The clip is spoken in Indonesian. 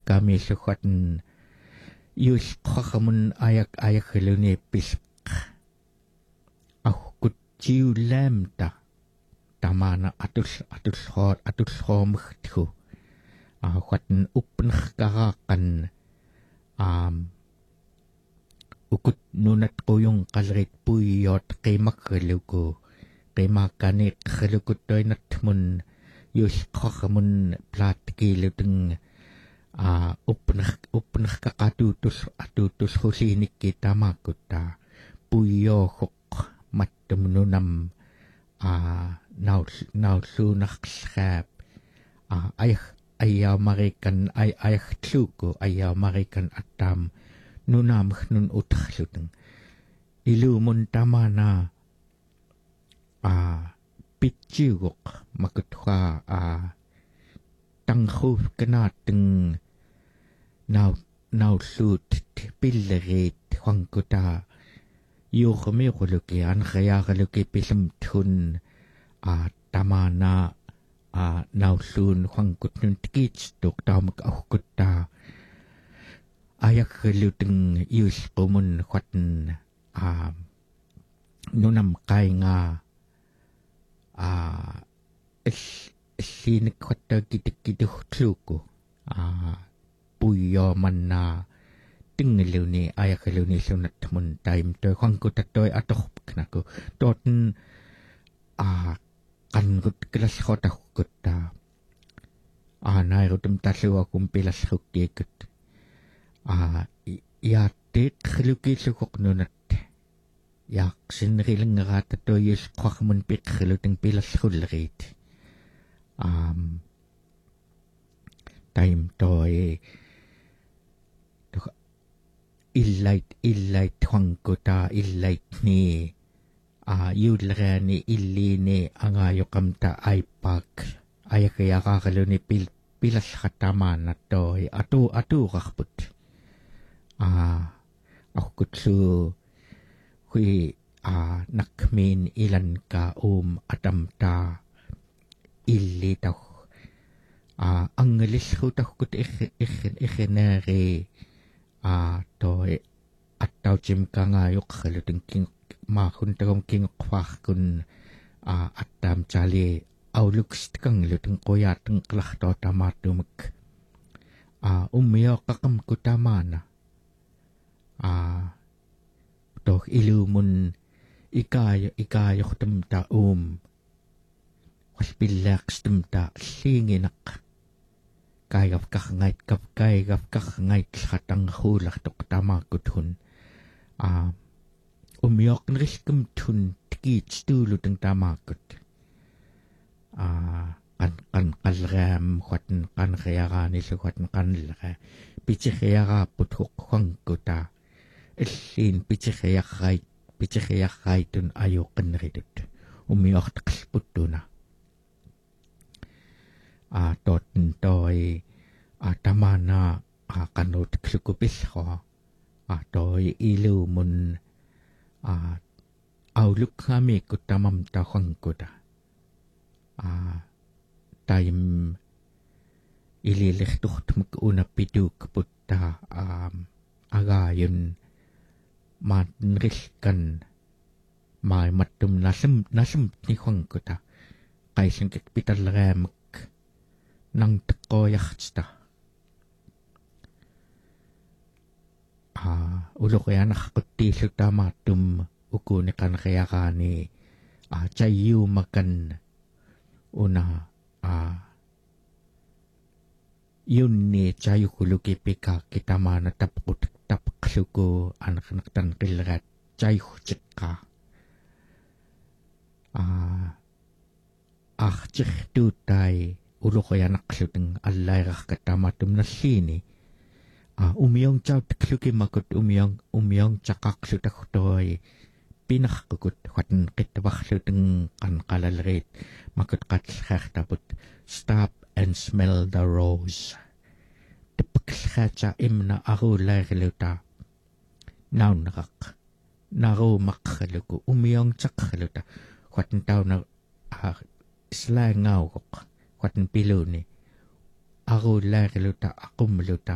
kami sukhatan yus khakhamun ayak heluni pisk ahkut jiulam ta tamana atus khomhthu khatan upn karakan ukut nunat ko yung kalrit puyot kay makhaluko kay makanik khalukut doy natmun yus khakhamun platkiluteng upn kakatutus husinik kita makuta puyo hok matmununam nausunak schab ayaw marikan ayaw tsuko ayaw marikan atam nunam nun utakhluteng ilumun tama na pitjugok makutwa tanghuf kanateng nausut pillerit hwangkuta yukhmikuluki ankhayakaluki pisamthun tama na nausun hwangkut nun tikitstuk tamak ahkutta ayak luteng yus kumun khwatan nunam kai nga sinik khwata kitik tsuko puyo man na tinglu ni ayak ni sunat mun time to khwangkut toy atok knako toten kan gut kelas khota kutta nai rutum taswa kumpilas hukikut ya tek khluki sukok nunat yak sinriling rata to yus khakmun pik khluting pilas khulrit time toy illait hwangkuta illait ni yulrani illini angayokamta aipak ayakayakakaluni pilas khataman toy atu kakput ahkutsu hui nakmin ilan ka atamta illi tau anglis hu tahkut ikhenere toy ataw jim ka ngayok khaluting king mahun tagong king kwak kun atam chali auluks kang luting koyateng klak to tamatumuk umyo kakam kutamana toh ilumun ikayo temta waspillak temta singinak kayaf kakngait satang hulak tok tamakutun umyok nriskem tun tikit stulu teng tamakut kan kalram khwatan kan khayarani su khwatan kan lra pichi khayara puthuk khwangkuta Elin pichikhay tun ayokan ridut. Umiyok taksputuna. Toten toy tamana kanot ksukupis ko. Toy ilumun auluk kami kutamam tahong kuda. Time ililik tuhtum una piduk putta agayon matnriskan mai matum nasem ni khong kuta kaisen kek pital remek nang tekoyachsta ulo kaya nakakuti suta matum ukune kan kaya kani chayu makan una yun ni chayu kuluki pika kita mana tapkut tapksuko anak-anak tan kilrat chayu chika chik tutay ulo kaya naksuteng alay kakatamatum na sini umiyong chaw tiksuki makut umiyong chakak sutaktoy pinakakukut watan kitwak suteng kan kalalrit makut katskak taput stop and smell the rose. Tepakskacha imna arulay kaluta. Naunakak. Narumak kaluku. Umiyong chak kaluta. Watan tao na slay ngawak. Watan piluni. Arulay kaluta akum luta.